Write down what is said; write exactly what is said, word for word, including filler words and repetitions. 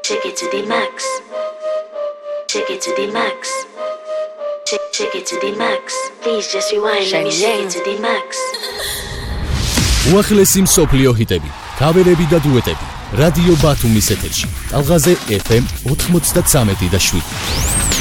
Take it to the max. Take it to the max. Take, take it to the max. Please just rewind. Let me take it to the max. უახლესი მსოფლიო ჰიტები, ქავერები და დუეტები. რადიო ბათუმის ეთერში. ტალღაზე ეფ ემ ოთხმოცდათვრამეტი და შვიდი.